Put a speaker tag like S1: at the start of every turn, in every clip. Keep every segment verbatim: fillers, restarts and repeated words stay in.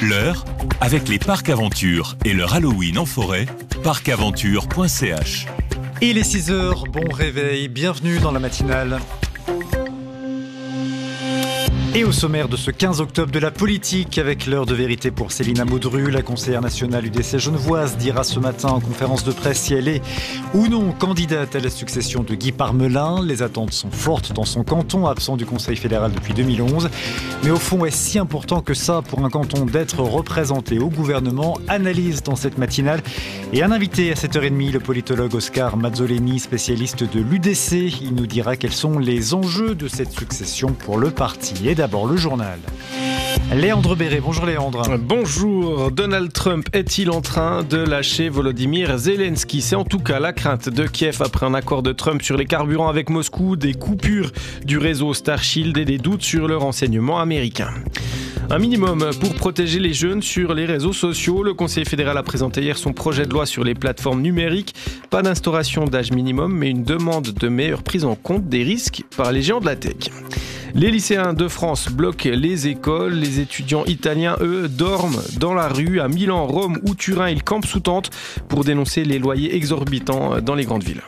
S1: L'heure, avec les parcs Aventure et leur Halloween en forêt, parc aventure point c h.
S2: Il est six heures, bon réveil, bienvenue dans la matinale. Et au sommaire de ce quinze octobre de la politique, avec l'heure de vérité pour Céline Amodru, la conseillère nationale U D C genevoise dira ce matin en conférence de presse si elle est ou non candidate à la succession de Guy Parmelin. Les attentes sont fortes dans son canton, absent du Conseil fédéral depuis deux mille onze. Mais au fond, est-ce si important que ça pour un canton d'être représenté au gouvernement? Analyse dans cette matinale. Et un invité à sept heures trente, le politologue Oscar Mazzoleni, spécialiste de l'U D C. Il nous dira quels sont les enjeux de cette succession pour le parti. Et d'abord, le journal. Léandre Béret, bonjour Léandre.
S3: Bonjour, Donald Trump est-il en train de lâcher Volodymyr Zelensky? C'est en tout cas la crainte de Kiev après un accord de Trump sur les carburants avec Moscou, des coupures du réseau Starshield et des doutes sur le renseignement américain. Un minimum pour protéger les jeunes sur les réseaux sociaux. Le Conseil fédéral a présenté hier son projet de loi sur les plateformes numériques. Pas d'instauration d'âge minimum, mais une demande de meilleure prise en compte des risques par les géants de la tech. Les lycéens de France bloquent les écoles. Les étudiants italiens, eux, dorment dans la rue. À Milan, Rome ou Turin, ils campent sous tente pour dénoncer les loyers exorbitants dans les grandes villes.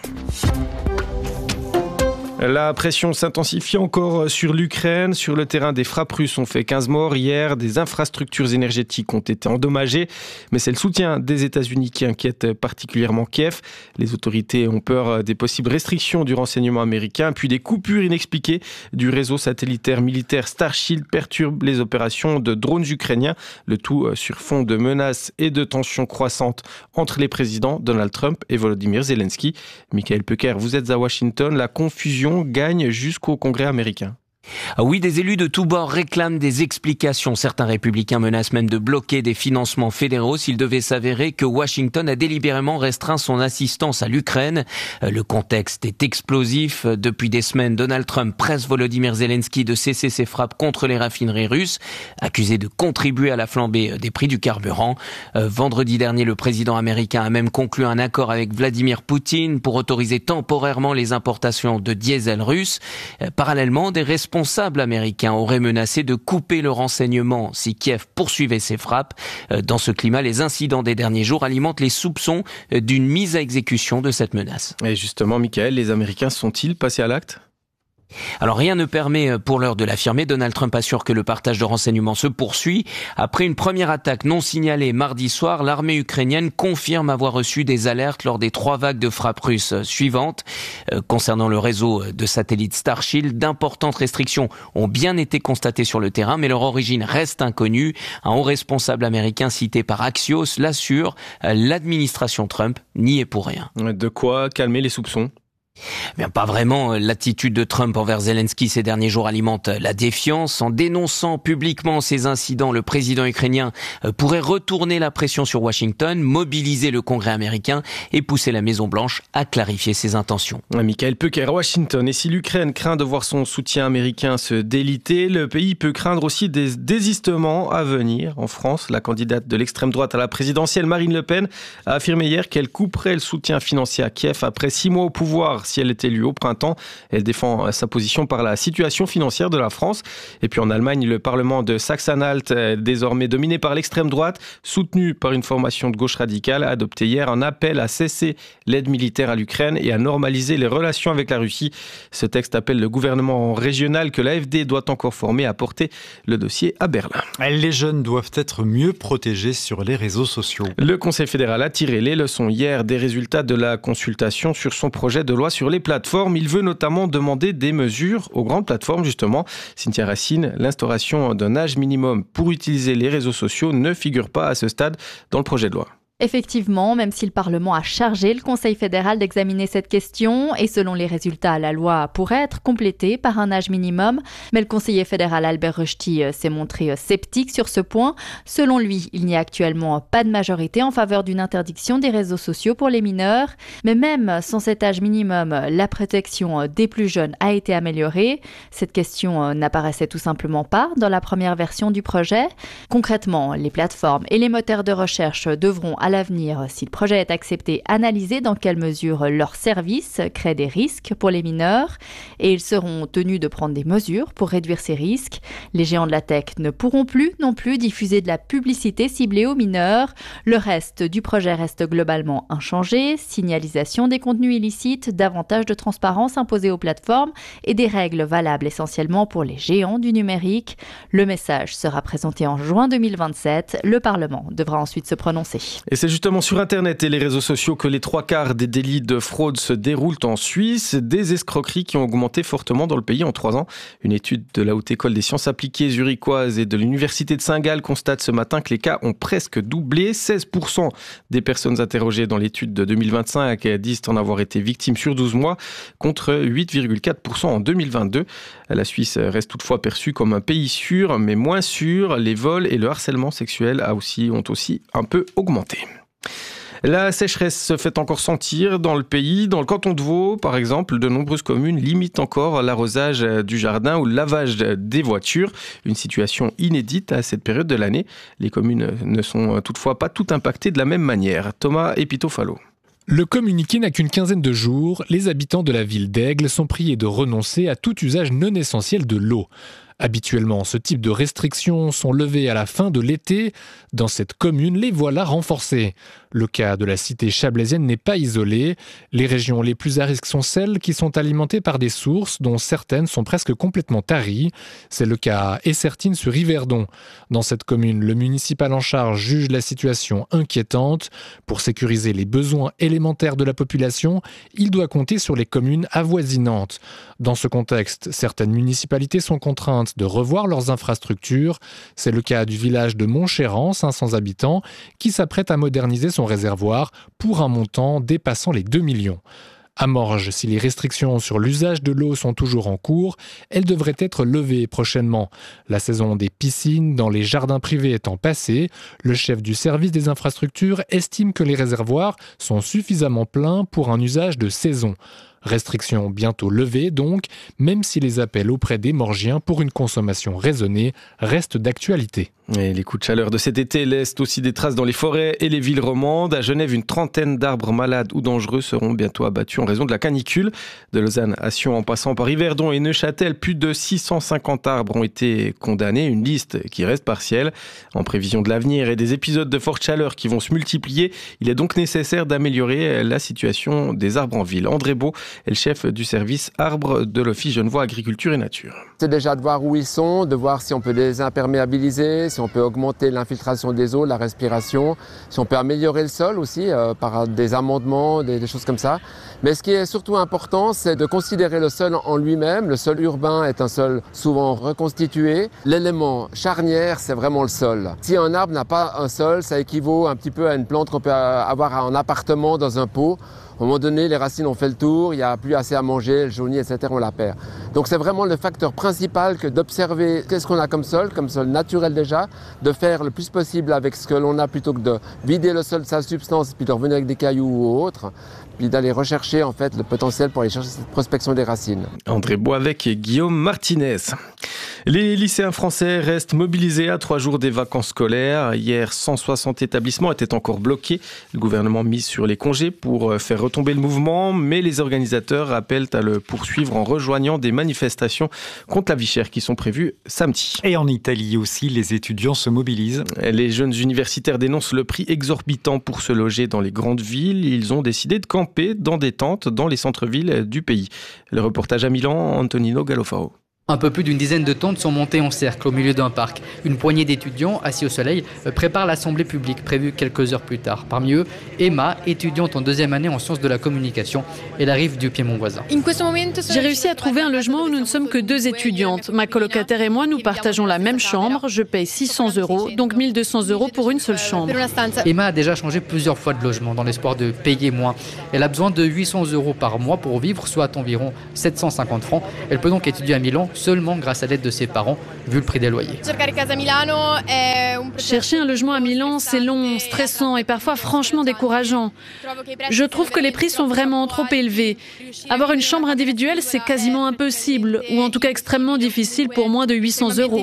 S3: La pression s'intensifie encore sur l'Ukraine. Sur le terrain, des frappes russes ont fait quinze morts hier. Des infrastructures énergétiques ont été endommagées. Mais c'est le soutien des États-Unis qui inquiète particulièrement Kiev. Les autorités ont peur des possibles restrictions du renseignement américain. Puis des coupures inexpliquées du réseau satellitaire militaire Starshield perturbent les opérations de drones ukrainiens. Le tout sur fond de menaces et de tensions croissantes entre les présidents Donald Trump et Volodymyr Zelensky. Michael Pecker, vous êtes à Washington. La confusion gagne jusqu'au Congrès américain.
S4: Ah oui, des élus de tous bords réclament des explications. Certains républicains menacent même de bloquer des financements fédéraux s'il devait s'avérer que Washington a délibérément restreint son assistance à l'Ukraine. Le contexte est explosif. Depuis des semaines, Donald Trump presse Volodymyr Zelensky de cesser ses frappes contre les raffineries russes, accusé de contribuer à la flambée des prix du carburant. Vendredi dernier, le président américain a même conclu un accord avec Vladimir Poutine pour autoriser temporairement les importations de diesel russe. Parallèlement, des responsables responsables américains auraient menacé de couper le renseignement si Kiev poursuivait ses frappes. Dans ce climat, les incidents des derniers jours alimentent les soupçons d'une mise à exécution de cette menace.
S3: Et justement, Michael, les Américains sont-ils passés à l'acte ?
S4: Alors rien ne permet pour l'heure de l'affirmer. Donald Trump assure que le partage de renseignements se poursuit. Après une première attaque non signalée mardi soir, l'armée ukrainienne confirme avoir reçu des alertes lors des trois vagues de frappes russes suivantes. Euh, concernant le réseau de satellites Starshield, d'importantes restrictions ont bien été constatées sur le terrain, mais leur origine reste inconnue. Un haut responsable américain cité par Axios l'assure, l'administration Trump n'y est pour rien.
S3: De quoi calmer les soupçons ?
S4: Bien, pas vraiment. L'attitude de Trump envers Zelensky ces derniers jours alimente la défiance. En dénonçant publiquement ces incidents, le président ukrainien pourrait retourner la pression sur Washington, mobiliser le Congrès américain et pousser la Maison-Blanche à clarifier ses intentions.
S3: Michael Pecker, Washington. Et si l'Ukraine craint de voir son soutien américain se déliter, le pays peut craindre aussi des désistements à venir. En France, la candidate de l'extrême droite à la présidentielle, Marine Le Pen, a affirmé hier qu'elle couperait le soutien financier à Kiev après six mois au pouvoir. Si elle est élue au printemps, elle défend sa position par la situation financière de la France. Et puis en Allemagne, le Parlement de Saxe-Anhalt, désormais dominé par l'extrême droite, soutenu par une formation de gauche radicale, a adopté hier un appel à cesser l'aide militaire à l'Ukraine et à normaliser les relations avec la Russie. Ce texte appelle le gouvernement régional que l'A F D doit encore former à porter le dossier à Berlin.
S2: Les jeunes doivent être mieux protégés sur les réseaux sociaux.
S3: Le Conseil fédéral a tiré les leçons hier des résultats de la consultation sur son projet de loi sur les plateformes. Il veut notamment demander des mesures aux grandes plateformes, justement. Cynthia Racine, l'instauration d'un âge minimum pour utiliser les réseaux sociaux ne figure pas à ce stade dans le projet de loi.
S5: Effectivement, même si le Parlement a chargé le Conseil fédéral d'examiner cette question, et selon les résultats, la loi pourrait être complétée par un âge minimum, mais le conseiller fédéral Albert Rushti s'est montré sceptique sur ce point. Selon lui, il n'y a actuellement pas de majorité en faveur d'une interdiction des réseaux sociaux pour les mineurs, mais même sans cet âge minimum, la protection des plus jeunes a été améliorée. Cette question n'apparaissait tout simplement pas dans la première version du projet. Concrètement, les plateformes et les moteurs de recherche devront à l'avenir, si le projet est accepté, analyser dans quelle mesure leurs services créent des risques pour les mineurs et ils seront tenus de prendre des mesures pour réduire ces risques. Les géants de la tech ne pourront plus non plus diffuser de la publicité ciblée aux mineurs. Le reste du projet reste globalement inchangé. Signalisation des contenus illicites, davantage de transparence imposée aux plateformes et des règles valables essentiellement pour les géants du numérique. Le message sera présenté en juin deux mille vingt-sept. Le Parlement devra ensuite se prononcer.
S3: Et c'est justement sur Internet et les réseaux sociaux que les trois quarts des délits de fraude se déroulent en Suisse. Des escroqueries qui ont augmenté fortement dans le pays en trois ans. Une étude de la Haute École des Sciences Appliquées zurichoise et de l'Université de Saint-Gall constate ce matin que les cas ont presque doublé. seize pour cent des personnes interrogées dans l'étude de deux mille vingt-cinq disent en avoir été victimes sur douze mois, contre huit virgule quatre pour cent en deux mille vingt-deux. La Suisse reste toutefois perçue comme un pays sûr, mais moins sûr. Les vols et le harcèlement sexuel a aussi, ont aussi un peu augmenté. La sécheresse se fait encore sentir dans le pays. Dans le canton de Vaud, par exemple, de nombreuses communes limitent encore l'arrosage du jardin ou le lavage des voitures. Une situation inédite à cette période de l'année. Les communes ne sont toutefois pas toutes impactées de la même manière. Thomas Epitofalo.
S6: Le communiqué n'a qu'une quinzaine de jours. Les habitants de la ville d'Aigle sont priés de renoncer à tout usage non essentiel de l'eau. Habituellement, ce type de restrictions sont levées à la fin de l'été. Dans cette commune, les voilà renforcées. Le cas de la cité chablaisienne n'est pas isolé. Les régions les plus à risque sont celles qui sont alimentées par des sources dont certaines sont presque complètement taries. C'est le cas à Essertine sur Yverdon. Dans cette commune, le municipal en charge juge la situation inquiétante. Pour sécuriser les besoins élémentaires de la population, il doit compter sur les communes avoisinantes. Dans ce contexte, certaines municipalités sont contraintes de revoir leurs infrastructures. C'est le cas du village de Montchéran, cinq cents habitants, qui s'apprête à moderniser son réservoir pour un montant dépassant les deux millions. À Morges, si les restrictions sur l'usage de l'eau sont toujours en cours, elles devraient être levées prochainement. La saison des piscines dans les jardins privés étant passée, le chef du service des infrastructures estime que les réservoirs sont suffisamment pleins pour un usage de saison. Restrictions bientôt levées donc, même si les appels auprès des Morgiens pour une consommation raisonnée restent d'actualité.
S3: Et les coups de chaleur de cet été laissent aussi des traces dans les forêts et les villes romandes. À Genève, une trentaine d'arbres malades ou dangereux seront bientôt abattus en raison de la canicule. De Lausanne à Sion en passant par Yverdon et Neuchâtel, plus de six cent cinquante arbres ont été condamnés, une liste qui reste partielle. En prévision de l'avenir et des épisodes de forte chaleur qui vont se multiplier, il est donc nécessaire d'améliorer la situation des arbres en ville. André Beau est le chef du service arbres de l'Office Genevois Agriculture et Nature.
S7: C'est déjà de voir où ils sont, de voir si on peut les imperméabiliser, si on peut augmenter l'infiltration des eaux, la respiration, si on peut améliorer le sol aussi euh, par des amendements, des, des choses comme ça. Mais ce qui est surtout important, c'est de considérer le sol en lui-même. Le sol urbain est un sol souvent reconstitué. L'élément charnière, c'est vraiment le sol. Si un arbre n'a pas un sol, ça équivaut un petit peu à une plante qu'on peut avoir en appartement dans un pot. À un moment donné, les racines ont fait le tour, il n'y a plus assez à manger, elle jaunit, et cetera, on la perd. Donc c'est vraiment le facteur principal que d'observer qu'est-ce qu'on a comme sol, comme sol naturel déjà, de faire le plus possible avec ce que l'on a plutôt que de vider le sol de sa substance, puis de revenir avec des cailloux ou autre, puis d'aller rechercher en fait le potentiel pour aller chercher cette prospection des racines.
S3: André Boisvec et Guillaume Martinez. Les lycéens français restent mobilisés à trois jours des vacances scolaires. Hier, cent soixante établissements étaient encore bloqués. Le gouvernement mise sur les congés pour faire retomber le mouvement, mais les organisateurs rappellent à le poursuivre en rejoignant des manifestations contre la vie chère qui sont prévues samedi.
S2: Et en Italie aussi, les étudiants se mobilisent.
S3: Les jeunes universitaires dénoncent le prix exorbitant pour se loger dans les grandes villes. Ils ont décidé de camper dans des tentes dans les centres-villes du pays. Le reportage à Milan, Antonino Galofaro.
S8: Un peu plus d'une dizaine de tentes sont montées en cercle au milieu d'un parc. Une poignée d'étudiants, assis au soleil, préparent l'assemblée publique prévue quelques heures plus tard. Parmi eux, Emma, étudiante en deuxième année en sciences de la communication. Elle arrive du Piémont voisin.
S9: J'ai réussi à trouver un logement où nous ne sommes que deux étudiantes. Ma colocataire et moi, nous partageons la même chambre. Je paye six cents euros, donc mille deux cents euros pour une seule chambre.
S8: Emma a déjà changé plusieurs fois de logement dans l'espoir de payer moins. Elle a besoin de huit cents euros par mois pour vivre, soit environ sept cent cinquante francs. Elle peut donc étudier à Milan seulement grâce à l'aide de ses parents, vu le prix des loyers.
S9: Chercher un logement à Milan, c'est long, stressant et parfois franchement décourageant. Je trouve que les prix sont vraiment trop élevés. Avoir une chambre individuelle, c'est quasiment impossible, ou en tout cas extrêmement difficile pour moins de huit cents euros.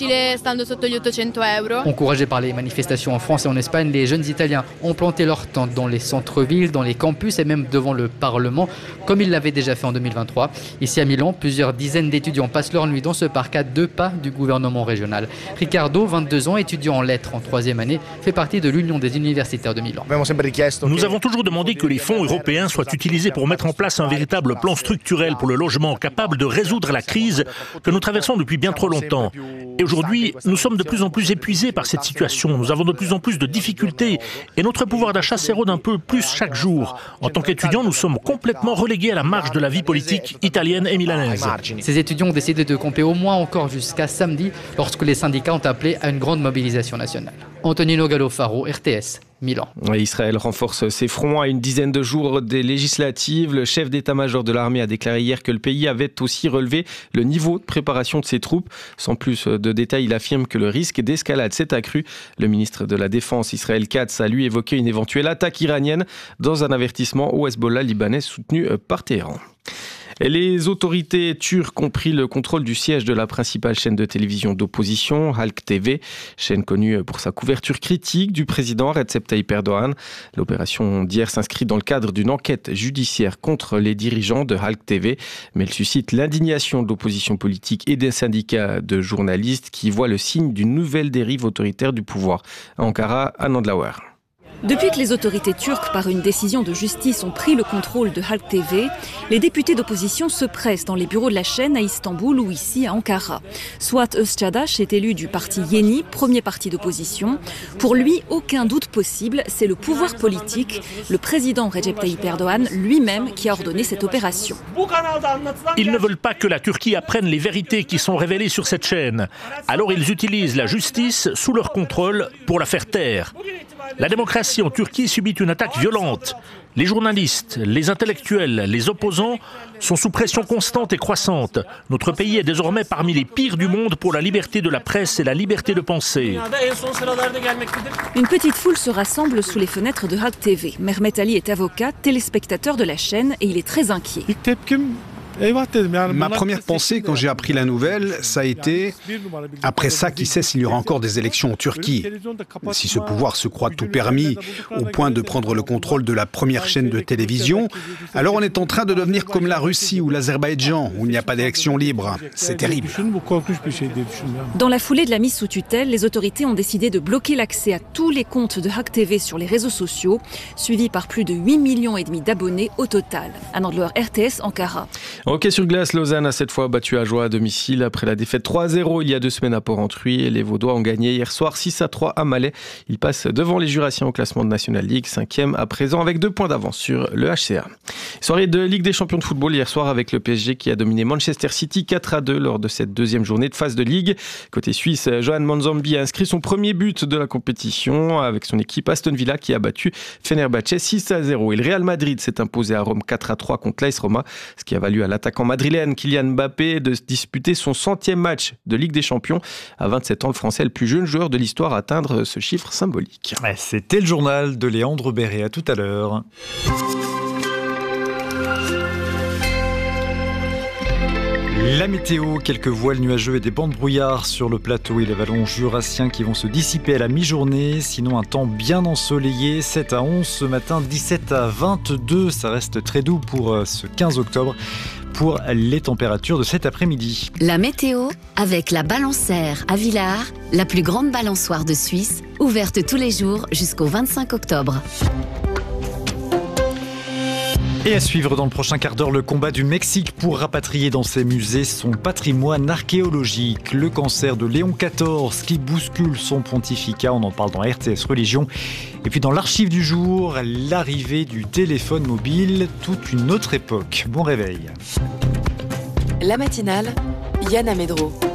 S8: Encouragés par les manifestations en France et en Espagne, les jeunes Italiens ont planté leurs tentes dans les centres-villes, dans les campus et même devant le Parlement, comme ils l'avaient déjà fait en deux mille vingt-trois. Ici à Milan, plusieurs dizaines d'étudiants passent leur nuit dans ce parc à deux pas du gouvernement régional. Riccardo, vingt-deux ans, étudiant en lettres en troisième année, fait partie de l'Union des universitaires de Milan.
S10: Nous avons toujours demandé que les fonds européens soient utilisés pour mettre en place un véritable plan structurel pour le logement, capable de résoudre la crise que nous traversons depuis bien trop longtemps. Et aujourd'hui, nous sommes de plus en plus épuisés par cette situation. Nous avons de plus en plus de difficultés et notre pouvoir d'achat s'érode un peu plus chaque jour. En tant qu'étudiants, nous sommes complètement relégués à la marge de la vie politique italienne et milanaise.
S8: Ces étudiants ont décidé de camper au moins encore jusqu'à samedi, lorsque les syndicats ont appelé à une grande mobilisation nationale. Antonino Gallofaro, R T S, Milan.
S3: Israël renforce ses fronts à une dizaine de jours des législatives. Le chef d'état-major de l'armée a déclaré hier que le pays avait aussi relevé le niveau de préparation de ses troupes. Sans plus de détails, il affirme que le risque d'escalade s'est accru. Le ministre de la Défense, Israël Katz, a lui évoqué une éventuelle attaque iranienne dans un avertissement au Hezbollah libanais soutenu par Téhéran. Les autorités turques ont pris le contrôle du siège de la principale chaîne de télévision d'opposition, Halk T V, chaîne connue pour sa couverture critique du président Recep Tayyip Erdogan. L'opération d'hier s'inscrit dans le cadre d'une enquête judiciaire contre les dirigeants de Halk T V, mais elle suscite l'indignation de l'opposition politique et des syndicats de journalistes qui voient le signe d'une nouvelle dérive autoritaire du pouvoir. À Ankara, Anand Lawar.
S11: Depuis que les autorités turques, par une décision de justice, ont pris le contrôle de Halk T V, les députés d'opposition se pressent dans les bureaux de la chaîne à Istanbul ou ici à Ankara. Suat Özçadaş est élu du parti Yeni, premier parti d'opposition. Pour lui, aucun doute possible, c'est le pouvoir politique, le président Recep Tayyip Erdogan lui-même qui a ordonné cette opération.
S10: Ils ne veulent pas que la Turquie apprenne les vérités qui sont révélées sur cette chaîne. Alors ils utilisent la justice sous leur contrôle pour la faire taire. La démocratie en Turquie subit une attaque violente. Les journalistes, les intellectuels, les opposants sont sous pression constante et croissante. Notre pays est désormais parmi les pires du monde pour la liberté de la presse et la liberté de penser.
S11: Une petite foule se rassemble sous les fenêtres de Halk T V. Mehmet Ali est avocat, téléspectateur de la chaîne et il est très inquiet.
S12: Ma première pensée quand j'ai appris la nouvelle, ça a été « après ça, qui sait s'il y aura encore des élections en Turquie ?» Si ce pouvoir se croit tout permis au point de prendre le contrôle de la première chaîne de télévision, alors on est en train de devenir comme la Russie ou l'Azerbaïdjan, où il n'y a pas d'élection libre. C'est terrible.
S11: Dans la foulée de la mise sous tutelle, les autorités ont décidé de bloquer l'accès à tous les comptes de Halk T V sur les réseaux sociaux, suivis par plus de huit millions et demi d'abonnés au total. Anand Lawar, R T S, Ankara.
S3: Hockey sur glace, Lausanne a cette fois battu Ajoie à domicile après la défaite trois à zéro il y a deux semaines à Port-Entruy. Et les Vaudois ont gagné hier soir six à trois à Malais. Ils passent devant les Jurassiens au classement de National League, cinquième à présent avec deux points d'avance sur le H C A. Soirée de Ligue des Champions de football hier soir avec le P S G qui a dominé Manchester City quatre à deux lors de cette deuxième journée de phase de Ligue. Côté suisse, Johan Manzambi a inscrit son premier but de la compétition avec son équipe Aston Villa qui a battu Fenerbahçe six à zéro. Et le Real Madrid s'est imposé à Rome quatre à trois contre l'A S Roma, ce qui a valu à l'attaquant madrilène Kylian Mbappé de disputer son centième match de Ligue des Champions. À vingt-sept ans, le Français est le plus jeune joueur de l'histoire à atteindre ce chiffre symbolique.
S2: C'était le journal de Léandre Béret. À tout à l'heure. La météo, quelques voiles nuageux et des bancs de brouillard sur le plateau et les vallons jurassiens qui vont se dissiper à la mi-journée. Sinon, un temps bien ensoleillé, sept à onze ce matin, dix-sept à vingt-deux. Ça reste très doux pour ce quinze octobre. Pour les températures de cet après-midi.
S13: La météo avec la Balançaire à Villars, la plus grande balançoire de Suisse, ouverte tous les jours jusqu'au vingt-cinq octobre.
S2: Et à suivre dans le prochain quart d'heure, le combat du Mexique pour rapatrier dans ses musées son patrimoine archéologique. Le cancer de Léon quatorze qui bouscule son pontificat, on en parle dans R T S Religion. Et puis dans l'archive du jour, l'arrivée du téléphone mobile, toute une autre époque. Bon réveil.
S14: La matinale, Yann Amedro.